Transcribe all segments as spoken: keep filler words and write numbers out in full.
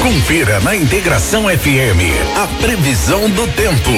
Confira na Integração F M a previsão do tempo.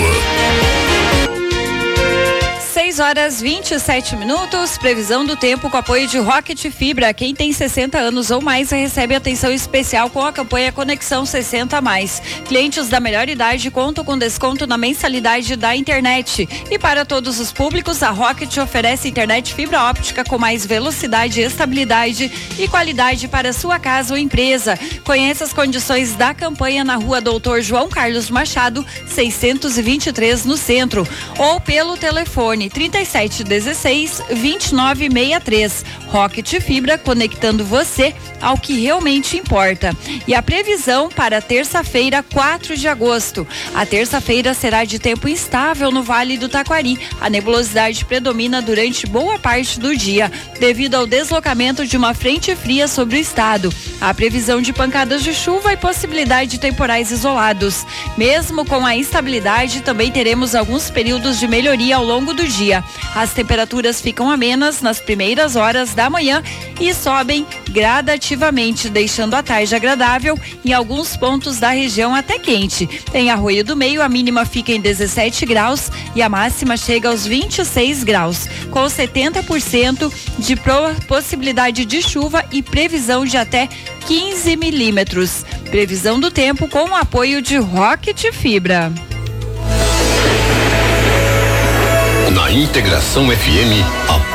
seis horas vinte e sete minutos, previsão do tempo com apoio de Rocket Fibra. Quem tem sessenta anos ou mais recebe atenção especial com a campanha Conexão sessenta a mais. Clientes da melhor idade contam com desconto na mensalidade da internet. E para todos os públicos, a Rocket oferece internet fibra óptica com mais velocidade, estabilidade e qualidade para sua casa ou empresa. Conheça as condições da campanha na rua Doutor João Carlos Machado, seiscentos e vinte e três, no centro, ou pelo telefone trinta e sete dezesseis, vinte e nove sessenta e três. Rocket Fibra, conectando você ao que realmente importa. E a previsão para terça-feira, quatro de agosto. A terça-feira será de tempo instável no Vale do Taquari. A nebulosidade predomina durante boa parte do dia, devido ao deslocamento de uma frente fria sobre o estado. Há previsão de pancadas de chuva e possibilidade de temporais isolados. Mesmo com a instabilidade, também teremos alguns períodos de melhoria ao longo do dia. As temperaturas ficam amenas nas primeiras horas da manhã e sobem gradativamente, deixando a tarde agradável, em alguns pontos da região até quente. Em Arroio do Meio, a mínima fica em dezessete graus e a máxima chega aos vinte e seis graus, com setenta por cento de possibilidade de chuva e previsão de até quinze milímetros. Previsão do tempo com o apoio de Rocket Fibra. Na Integração F M, a